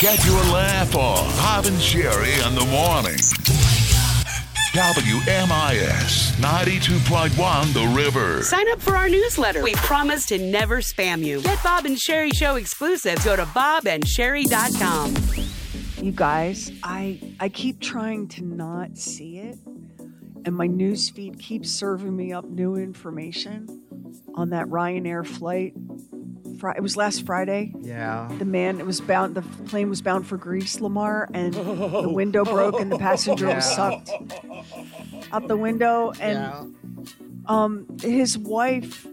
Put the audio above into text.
Get your laugh on. Bob and Sherry in the morning. WMIS 92.1 The River. Sign up for our newsletter. We promise to never spam you. Get Bob and Sherry Show exclusives. Go to bobandsherry.com. You guys, I keep trying to not see it, and my news feed keeps serving me up new information on that Ryanair flight. It was last Friday. Yeah. The plane was bound for Greece, Lamar, and the window broke and the passenger was sucked out the window. And his wife